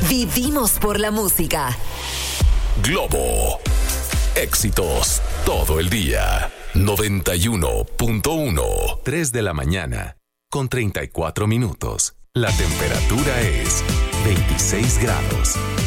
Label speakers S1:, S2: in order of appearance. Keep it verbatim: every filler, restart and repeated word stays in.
S1: Vivimos por la música.
S2: Globo. Éxitos todo el día. noventa y uno punto uno. tres de la mañana con treinta y cuatro minutos. La temperatura es veintiséis grados.